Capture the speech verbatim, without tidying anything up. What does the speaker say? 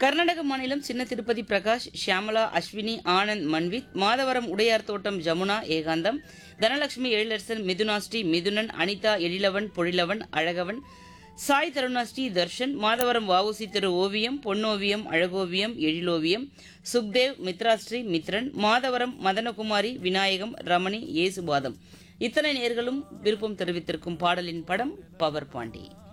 கர்நாடக மாநிலம் சின்ன திருப்பதி பிரகாஷ், ஷியாமலா, அஸ்வினி, ஆனந்த், மன்வித், மாதவரம் உடையார் தோட்டம் ஜமுனா, ஏகாந்தம், தனலட்சுமி, எழிலரசன், மிதுனாஸ்ரீ, மிதுனன், அனிதா, எழிலவன், பொழிலவன், அழகவன், சாய் தருணாஸ்ரீ, தர்ஷன், மாதவரம் வவுசி திரு ஓவியம், பொன்னோவியம், அழகோவியம், எழிலோவியம், சுக்தேவ், மித்ராஸ்ரீ, மித்ரன், மாதவரம் மதனகுமாரி, விநாயகம், ரமணி, ஏசுபாதம். இத்தனை நேர்களும் விருப்பம் தெரிவித்திருக்கும் பாடலின் படம் பவர் பாண்டி.